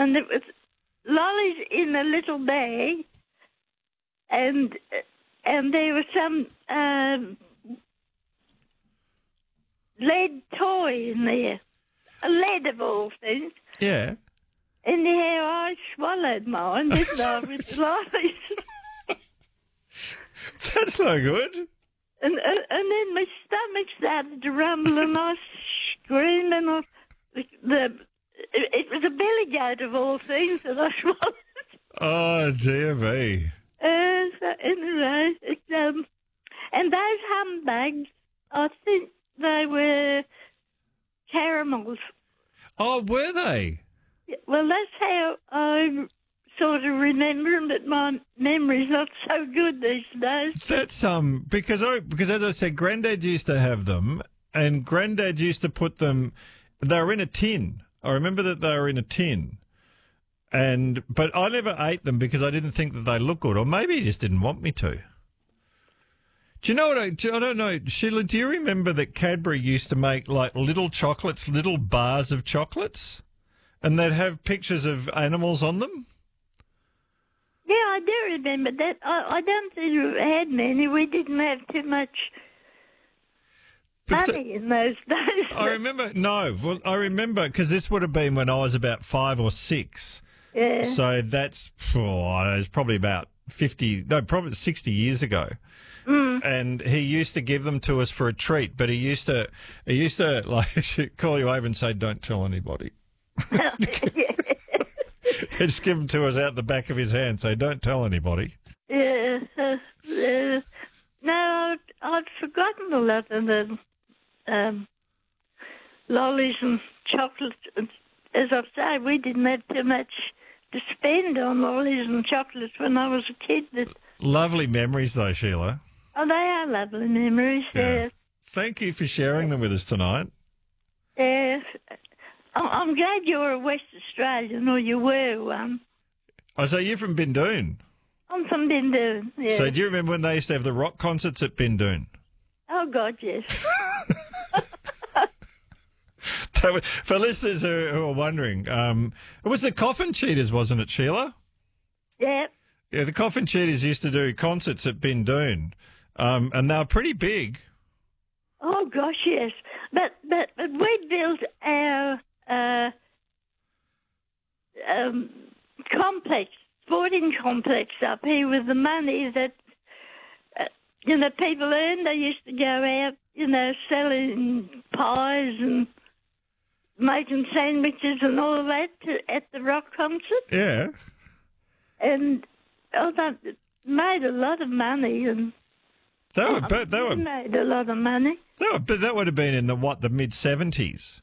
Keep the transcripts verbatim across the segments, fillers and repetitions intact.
and it was lollies in a little bag, and and there was some um, lead toy in there, a lead of all things. Yeah. Anyhow, I swallowed mine, didn't I, with the lollies? That's no good. And, and and then my stomach started to rumble, and I screamed, and I, the, the it, it was a belly goat of all things that I swallowed. Oh, dear me. Uh, so anyway, it, um, and those humbugs, I think they were caramels. Oh, were they? Well, that's how I sort of remember them, but my memory's not so good these days. That's um because I because as I said, Grandad used to have them, and Grandad used to put them. They were in a tin. I remember that they were in a tin, and but I never ate them because I didn't think that they looked good, or maybe he just didn't want me to. Do you know what I? I don't know, Sheila. Do you remember that Cadbury used to make like little chocolates, little bars of chocolates, and they'd have pictures of animals on them? Yeah, I do remember that. I, I don't think we had many. We didn't have too much But money in those days. I remember, no, well, I remember because this would have been when I was about five or six. Yeah. So that's, oh, it was probably about fifty, no, probably sixty years ago. Mm. And he used to give them to us for a treat, but he used to, he used to like call you over and say, "Don't tell anybody." He'd just give them to us out the back of his hand, say, "Don't tell anybody." Yeah. Uh, uh, no, I'd, I'd forgotten a lot of the um, lollies and chocolates. As I say, we didn't have too much to spend on lollies and chocolates when I was a kid. But, Lovely memories, though, Sheila. oh, they are lovely memories. Yeah. Yeah. Thank you for sharing them with us tonight. Yeah. I- I'm glad you're a West Australian, or you were one. I say you're from Bindoon. I'm from Bindoon, yeah. So do you remember when they used to have the rock concerts at Bindoon? Oh, God, yes. That was- For listeners who, who are wondering, um, it was the Coffin Cheaters, wasn't it, Sheila? Yeah. Yeah, the Coffin Cheaters used to do concerts at Bindoon, um, and they were pretty big. Oh, gosh, yes. But, but, but we built our uh, um, complex, sporting complex up here with the money that, uh, you know, people earned. They used to go out, you know, selling pies and making sandwiches and all of that to, at the rock concert. Yeah. And oh, they made a lot of money. And They were, oh, but they we were, made a lot of money. they were, but that would have been in the, what, the mid-seventies?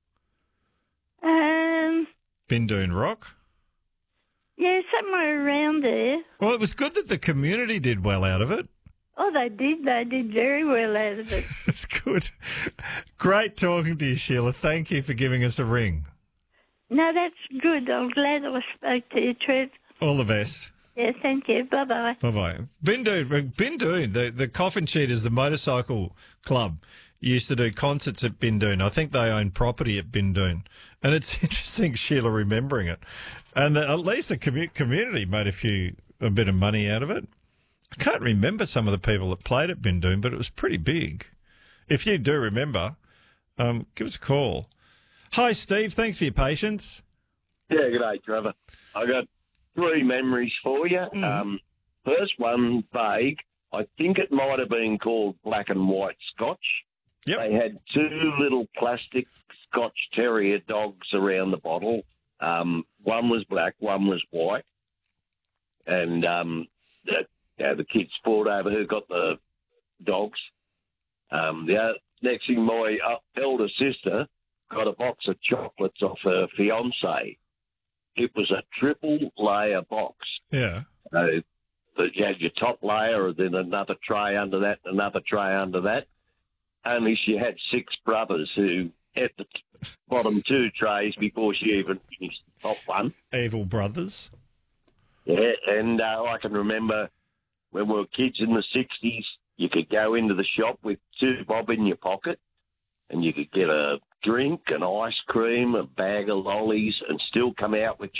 Um, Bindoon Rock? yeah, somewhere around there. Well, it was good that the community did well out of it. Oh, they did. They did very well out of it. It's good. Great talking to you, Sheila. Thank you for giving us a ring. No, that's good. I'm glad I spoke to you, Trev. All the best. Yeah, thank you. Bye-bye. Bye-bye. Bindoon, Bindoon, the, the Coffin Cheaters, the motorcycle club, used to do concerts at Bindoon. I think they own property at Bindoon. And it's interesting, Sheila, remembering it. And the, at least the commu- community made a few, a bit of money out of it. I can't remember some of the people that played at Bindoon, but it was pretty big. If you do remember, um, give us a call. Hi, Steve. Thanks for your patience. Yeah, good day, Trevor. I got three memories for you. Mm. Um, first one, vague. I think it might have been called Black and White Scotch. Yep. They had two little plastic Scotch Terrier dogs around the bottle. Um, one was black, one was white. And um, the, uh, the kids fought over who got the dogs. Um, the uh, next thing, my uh, elder sister got a box of chocolates off her fiancé. It was a triple layer box. Yeah. So that you had your top layer, and then another tray under that, another tray under that. Only she had six brothers who ate the t- bottom two trays before she even finished the top one. Evil brothers. Yeah, and uh, I can remember when we were kids in the sixties, you could go into the shop with two bob in your pocket, and you could get a drink, an ice cream, a bag of lollies, and still come out with